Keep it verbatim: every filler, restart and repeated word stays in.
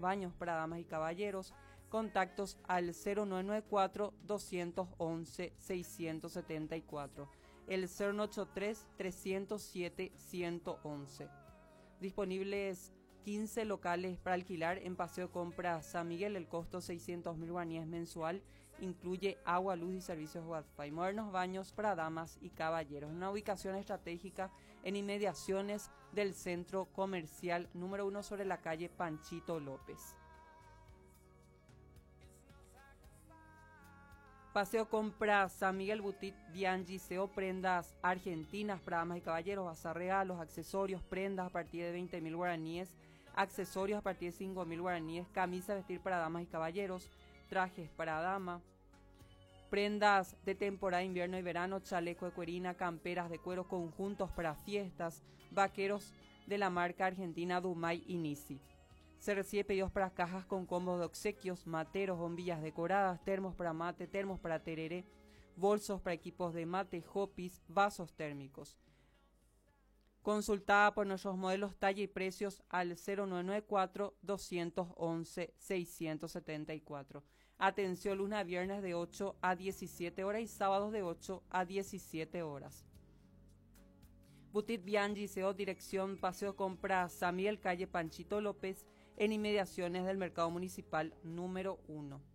baños para damas y caballeros. Contactos al cero nueve nueve cuatro, dos once, seis siete cuatro, el cero nueve ocho tres, tres cero siete, uno uno uno. Disponibles quince locales para alquilar en Paseo Compra San Miguel. El costo seiscientos mil guaraníes mensual. Incluye agua, luz y servicios Wi-Fi. Modernos baños para damas y caballeros. Una ubicación estratégica en inmediaciones del centro comercial número uno sobre la calle Panchito López. Paseo Compra San Miguel, Boutique Bianchi, S E O, prendas argentinas para damas y caballeros, bazar regalos, accesorios, prendas a partir de veinte mil guaraníes, accesorios a partir de cinco mil guaraníes, camisa vestir para damas y caballeros, trajes para dama, prendas de temporada invierno y verano, chaleco de cuerina, camperas de cuero, conjuntos para fiestas, vaqueros de la marca argentina Dumay y Nisi. Se recibe pedidos para cajas con combos de obsequios, materos, bombillas decoradas, termos para mate, termos para tereré, bolsos para equipos de mate, hopis, vasos térmicos. Consultada por nuestros modelos, talla y precios al cero nueve nueve cuatro, dos once, seis siete cuatro. Atención lunes a viernes de ocho a diecisiete horas y sábados de ocho a diecisiete horas. Boutique Bianchi, S E O, dirección Paseo Compra San Miguel, calle Panchito López, en inmediaciones del Mercado Municipal número uno.